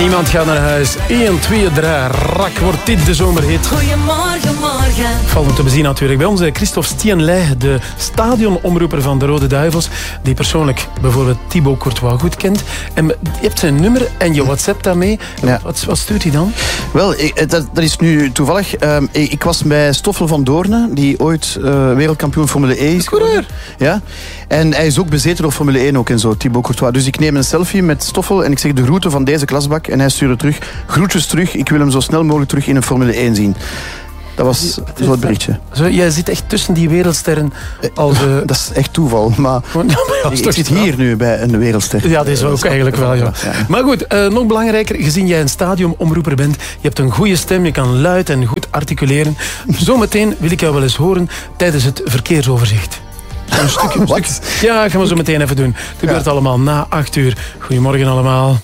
Niemand gaat naar huis. 1, 2, 3, rak, wordt dit de zomerhit. Goedemorgen, morgen. Valt om te bezien natuurlijk bij onze Christophe Stienley, de stadionomroeper van de Rode Duivels, die persoonlijk bijvoorbeeld Thibaut Courtois goed kent. En je hebt zijn nummer en je WhatsApp daarmee. Ja. Wat stuurt hij dan? Wel, dat is nu toevallig. Ik was bij Stoffel van Doorne, die ooit wereldkampioen Formule E is. Coureur. Ja. En hij is ook bezeten op Formule 1 ook en zo, Thibaut Courtois. Dus ik neem een selfie met Stoffel en ik zeg de groeten van deze klasbak. En hij stuurde terug, groetjes terug, ik wil hem zo snel mogelijk terug in een Formule 1 zien. Dat was zo het berichtje. Zo, jij zit echt tussen die wereldsterren. Dat is echt toeval, maar ik zit hier nu bij een wereldster. Ja, dat is ook eigenlijk wel, ja. Maar goed, nog belangrijker, gezien jij een stadionomroeper bent, je hebt een goede stem, je kan luid en goed articuleren. Zometeen wil ik jou wel eens horen tijdens het verkeersoverzicht. Een stukje. Ja, gaan we zo meteen even doen. Het gebeurt allemaal na 8 uur. Goedemorgen allemaal.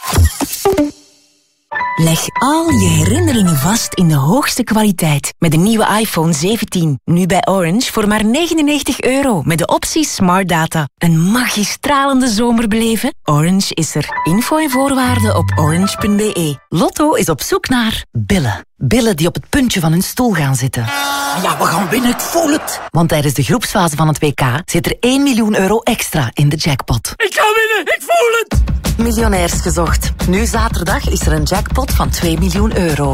Leg al je herinneringen vast in de hoogste kwaliteit. Met de nieuwe iPhone 17. Nu bij Orange voor maar €99. Met de optie Smart Data. Een magistralende zomer beleven? Orange is er. Info en voorwaarden op orange.be. Lotto is op zoek naar billen. Billen die op het puntje van hun stoel gaan zitten. Ja, we gaan winnen, ik voel het. Want tijdens de groepsfase van het WK zit er €1 miljoen extra in de jackpot. Ik ga winnen, ik voel het. Miljonairs gezocht. Nu zaterdag is er een jackpot van €2 miljoen.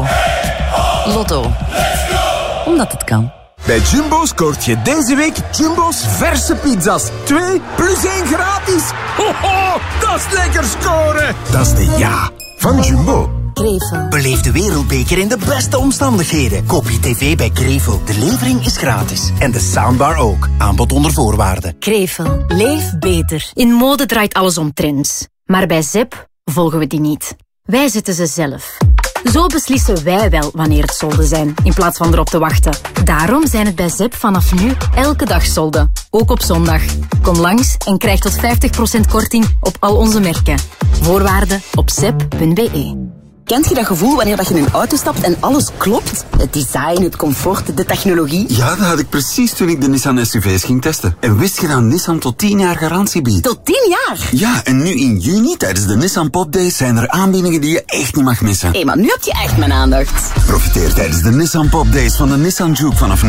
Lotto. Omdat het kan. Bij Jumbo scoort je deze week Jumbo's verse pizza's. 2 plus 1 gratis. Ho, ho, dat is lekker scoren. Dat is de ja van Jumbo. Krevel. Beleef de wereldbeker in de beste omstandigheden. Koop je tv bij Krevel. De levering is gratis. En de soundbar ook. Aanbod onder voorwaarden. Krevel. Leef beter. In mode draait alles om trends. Maar bij ZEP volgen we die niet. Wij zetten ze zelf. Zo beslissen wij wel wanneer het solden zijn, in plaats van erop te wachten. Daarom zijn het bij ZEP vanaf nu elke dag solden. Ook op zondag. Kom langs en krijg tot 50% korting op al onze merken. Voorwaarden op zep.be. Kent je dat gevoel wanneer je in een auto stapt en alles klopt? Het design, het comfort, de technologie. Ja, dat had ik precies toen ik de Nissan SUV's ging testen. En wist je dat Nissan tot 10 jaar garantie biedt? Tot 10 jaar? Ja, en nu in juni tijdens de Nissan Pop Days zijn er aanbiedingen die je echt niet mag missen. Hé, maar nu heb je echt mijn aandacht. Profiteer tijdens de Nissan Pop Days van de Nissan Juke vanaf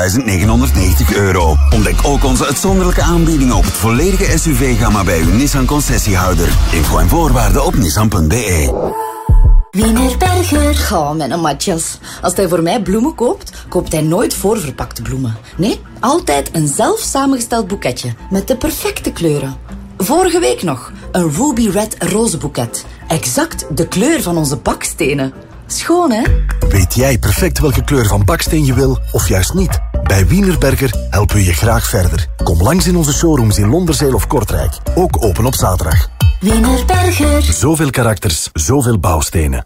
€19.990. Ontdek ook onze uitzonderlijke aanbiedingen op het volledige SUV-gamma bij uw Nissan concessiehouder. Info en voorwaarden op nissan.be. Wienerberger. Oh, mijn matjas. Als hij voor mij bloemen koopt, koopt hij nooit voorverpakte bloemen. Nee, altijd een zelf samengesteld boeketje. Met de perfecte kleuren. Vorige week nog een Ruby Red rozenboeket. Exact de kleur van onze bakstenen. Schoon, hè? Weet jij perfect welke kleur van baksteen je wil, of juist niet? Bij Wienerberger helpen we je graag verder. Kom langs in onze showrooms in Londerzeel of Kortrijk. Ook open op zaterdag. Wienerberger. Zoveel karakters, zoveel bouwstenen.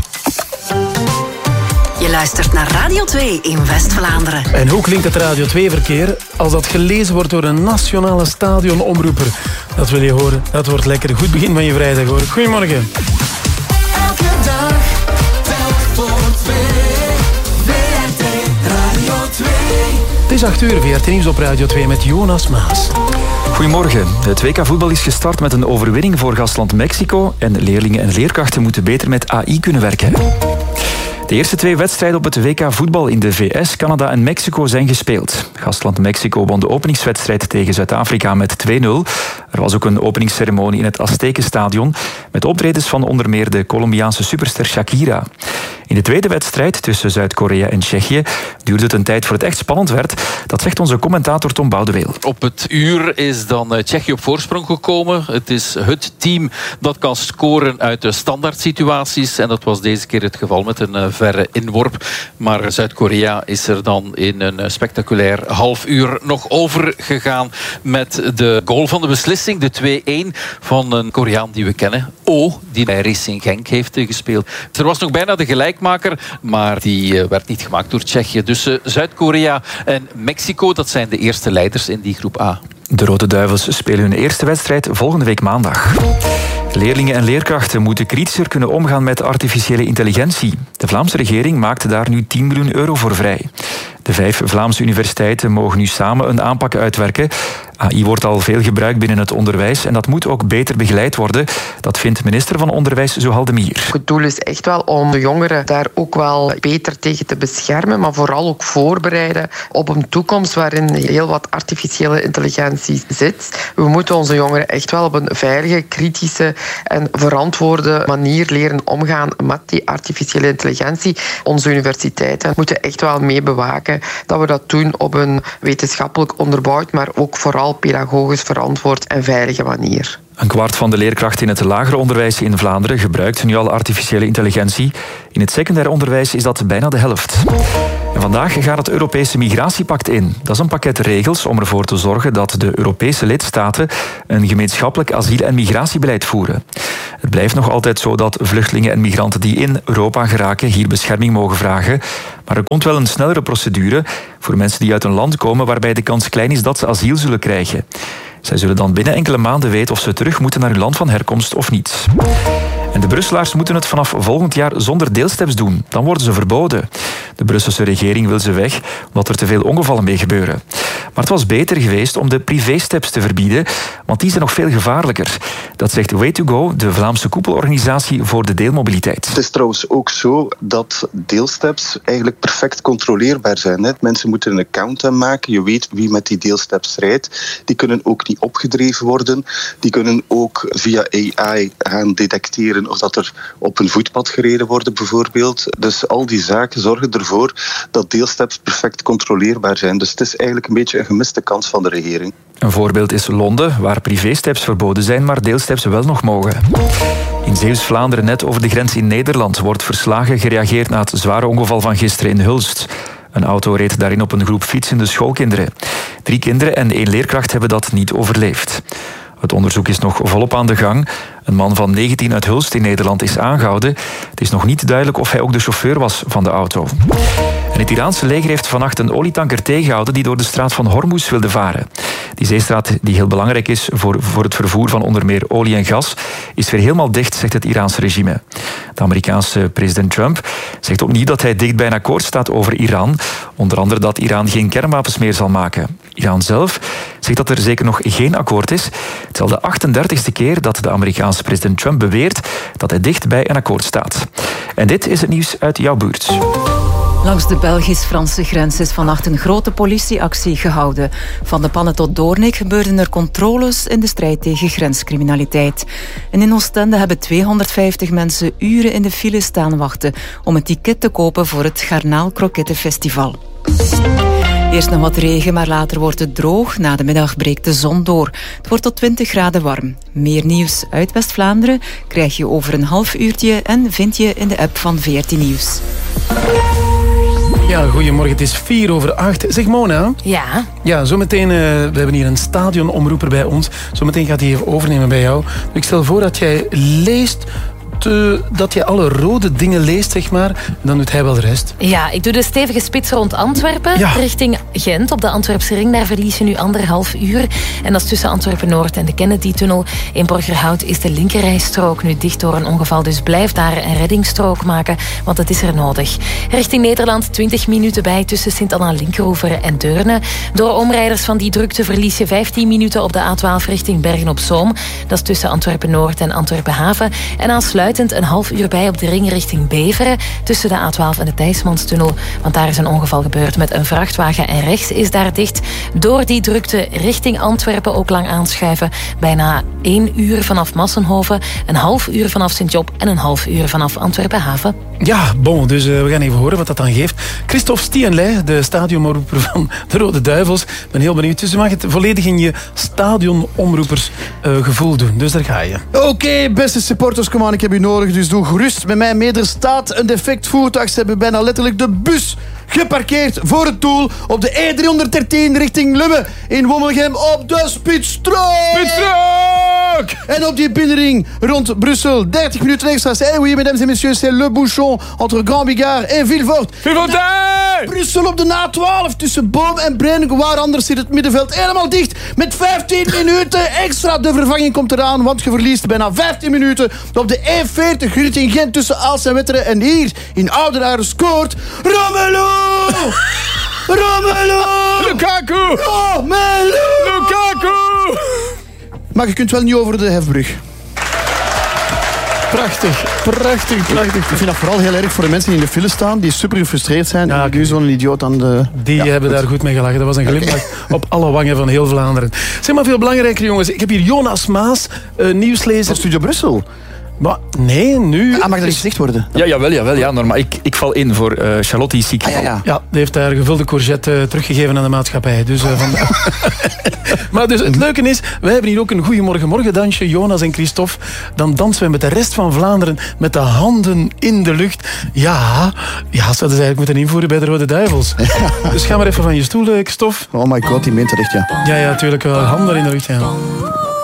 Je luistert naar Radio 2 in West-Vlaanderen. En hoe klinkt het Radio 2-verkeer als dat gelezen wordt door een nationale stadionomroeper? Dat wil je horen. Dat wordt lekker. Goed begin van je vrijdag, hoor. Goedemorgen. Elke dag, telk voor 2. VRT Radio 2. Het is 8 uur, VRT Nieuws op Radio 2 met Jonas Maas. Goedemorgen. Het WK-voetbal is gestart met een overwinning voor gastland Mexico en leerlingen en leerkrachten moeten beter met AI kunnen werken. De eerste 2 wedstrijden op het WK-voetbal in de VS, Canada en Mexico zijn gespeeld. Gastland Mexico won de openingswedstrijd tegen Zuid-Afrika met 2-0. Er was ook een openingsceremonie in het Aztekenstadion met optredens van onder meer de Colombiaanse superster Shakira. In de tweede wedstrijd tussen Zuid-Korea en Tsjechië duurde het een tijd voor het echt spannend werd. Dat zegt onze commentator Tom Boudeweel. Op het uur is dan Tsjechië op voorsprong gekomen. Het is het team dat kan scoren uit de standaard situaties. En dat was deze keer het geval met een verre inworp. Maar Zuid-Korea is er dan in een spectaculair half uur nog over gegaan met de goal van de beslissing. De 2-1 van een Koreaan die we kennen. Oh, die bij Racing Genk heeft gespeeld. Er was nog bijna de gelijkmaker, maar die werd niet gemaakt door Tsjechië. Dus Zuid-Korea en Mexico, dat zijn de eerste leiders in die groep A. De Rode Duivels spelen hun eerste wedstrijd volgende week maandag. Leerlingen en leerkrachten moeten kritischer kunnen omgaan met artificiële intelligentie. De Vlaamse regering maakte daar nu €10 miljoen voor vrij. De 5 Vlaamse universiteiten mogen nu samen een aanpak uitwerken. AI wordt al veel gebruikt binnen het onderwijs en dat moet ook beter begeleid worden. Dat vindt minister van Onderwijs Zuhal de Mier. Het doel is echt wel om de jongeren daar ook wel beter tegen te beschermen, maar vooral ook voorbereiden op een toekomst waarin heel wat artificiële intelligentie zit. We moeten onze jongeren echt wel op een veilige, kritische en verantwoorde manier leren omgaan met die artificiële intelligentie. Onze universiteiten moeten echt wel mee bewaken dat we dat doen op een wetenschappelijk onderbouwd, maar ook vooral pedagogisch verantwoord en veilige manier. Een kwart van de leerkrachten in het lager onderwijs in Vlaanderen gebruikt nu al artificiële intelligentie. In het secundair onderwijs is dat bijna de helft. En vandaag gaat het Europese Migratiepact in. Dat is een pakket regels om ervoor te zorgen dat de Europese lidstaten een gemeenschappelijk asiel- en migratiebeleid voeren. Het blijft nog altijd zo dat vluchtelingen en migranten die in Europa geraken hier bescherming mogen vragen. Maar er komt wel een snellere procedure voor mensen die uit een land komen waarbij de kans klein is dat ze asiel zullen krijgen. Zij zullen dan binnen enkele maanden weten of ze terug moeten naar hun land van herkomst of niet. En de Brusselaars moeten het vanaf volgend jaar zonder deelsteps doen. Dan worden ze verboden. De Brusselse regering wil ze weg, omdat er te veel ongevallen mee gebeuren. Maar het was beter geweest om de privésteps te verbieden, want die zijn nog veel gevaarlijker. Dat zegt Way2Go, de Vlaamse koepelorganisatie voor de deelmobiliteit. Het is trouwens ook zo dat deelsteps eigenlijk perfect controleerbaar zijn. Mensen moeten een account aanmaken. Je weet wie met die deelsteps rijdt. Die kunnen ook niet opgedreven worden. Die kunnen ook via AI gaan detecteren of dat er op een voetpad gereden wordt bijvoorbeeld. Dus al die zaken zorgen ervoor dat deelsteps perfect controleerbaar zijn. Dus het is eigenlijk een beetje een gemiste kans van de regering. Een voorbeeld is Londen, waar privésteps verboden zijn, maar deelsteps wel nog mogen. In Zeeuws-Vlaanderen, net over de grens in Nederland, wordt verslagen gereageerd na het zware ongeval van gisteren in Hulst. Een auto reed daarin op een groep fietsende schoolkinderen. 3 kinderen en 1 leerkracht hebben dat niet overleefd. Het onderzoek is nog volop aan de gang. Een man van 19 uit Hulst in Nederland is aangehouden. Het is nog niet duidelijk of hij ook de chauffeur was van de auto. En het Iraanse leger heeft vannacht een olietanker tegengehouden die door de straat van Hormuz wilde varen. Die zeestraat, die heel belangrijk is voor het vervoer van onder meer olie en gas, is weer helemaal dicht, zegt het Iraanse regime. De Amerikaanse president Trump zegt opnieuw dat hij dicht bij een akkoord staat over Iran. Onder andere dat Iran geen kernwapens meer zal maken. Iran zelf zegt dat er zeker nog geen akkoord is. Het is al de 38e keer dat de Amerikaanse president Trump beweert dat hij dicht bij een akkoord staat. En dit is het nieuws uit jouw buurt. Langs de Belgisch-Franse grens is vannacht een grote politieactie gehouden. Van De Panne tot Doornik gebeurden er controles in de strijd tegen grenscriminaliteit. En in Oostende hebben 250 mensen uren in de file staan wachten om een ticket te kopen voor het Garnaal-Krokettenfestival. Eerst nog wat regen, maar later wordt het droog. Na de middag breekt de zon door. Het wordt tot 20 graden warm. Meer nieuws uit West-Vlaanderen krijg je over een half uurtje en vind je in de app van VRT Nieuws. Ja, goedemorgen. Het is 7:04. Zeg Mona. Ja? Ja, zometeen, we hebben hier een stadionomroeper bij ons. Zometeen gaat hij even overnemen bij jou. Ik stel voor dat jij leest... dat je alle rode dingen leest, zeg maar. Dan doet hij wel de rest. Ja, ik doe de stevige spits rond Antwerpen. Ja. Richting Gent, op de Antwerpse ring. Daar verlies je nu 1,5 uur. En dat is tussen Antwerpen-Noord en de Kennedy-tunnel. In Borgerhout is de linkerrijstrook nu dicht door een ongeval. Dus blijf daar een reddingsstrook maken, want het is er nodig. Richting Nederland 20 minuten bij tussen Sint-Anna-Linkeroever en Deurne. Door omrijders van die drukte verlies je 15 minuten op de A12 richting Bergen-op-Zoom. Dat is tussen Antwerpen-Noord en Antwerpen-Haven. En aansluitend een half uur bij op de ring richting Beveren, tussen de A12 en de Thijsmanstunnel. Want daar is een ongeval gebeurd met een vrachtwagen en rechts is daar dicht. Door die drukte richting Antwerpen ook lang aanschuiven. Bijna 1 uur vanaf Massenhoven, een half uur vanaf Sint-Job en een half uur vanaf Antwerpen-Haven. Ja, bon, dus we gaan even horen wat dat dan geeft. Christophe Stienley, de stadionomroeper van de Rode Duivels. Ik ben heel benieuwd. Dus je mag het volledig in je stadionomroepersgevoel doen. Dus daar ga je. Oké, beste supporters, kom aan, ik heb u nodig. Dus doe gerust met mij mee. Er staat een defect voertuig. Ze hebben bijna letterlijk de bus geparkeerd voor het doel op de E313 richting Lubbe in Wommelgem op de Spitsstrook. En op die binnenring rond Brussel 30 minuten extra. Eh oui, mesdames et messieurs, c'est le bouchon entre Grand Bigard en Villefort. Brussel op de A12 tussen Boom en Bren. Waar anders zit het middenveld helemaal dicht. Met 15 minuten extra. De vervanging komt eraan, want je verliest bijna 15 minuten op de E40 richting Gent tussen Aalst en Wetteren. En hier in Oudenaarde scoort Romelu! Romelu! Lukaku! Romelu! Lukaku! Maar je kunt wel niet over de hefbrug. Prachtig. Ik vind dat vooral heel erg voor de mensen die in de file staan, die super gefrustreerd zijn. Ja, nu zo'n idioot aan de... Die hebben daar goed mee gelachen. Dat was een glimlach op alle wangen van heel Vlaanderen. Zeg maar veel belangrijker, jongens. Ik heb hier Jonas Maas, nieuwslezer. Van Studio Brussel. Maar nee, nu... Mag dat gezegd worden? Ja, jawel. Ja, normaal. Ik val in voor Charlotte is ziek. Ja, die heeft daar gevulde courgette teruggegeven aan de maatschappij. Dus, maar dus het leuke is, wij hebben hier ook een goeiemorgen dansje, Jonas en Christophe. Dan dansen we met de rest van Vlaanderen met de handen in de lucht. Ja, zouden ze eigenlijk moeten invoeren bij de Rode Duivels. Dus ga maar even van je stoel, Christophe. Oh my god, die meent het echt, ja. Ja, tuurlijk. Handen in de lucht, ja.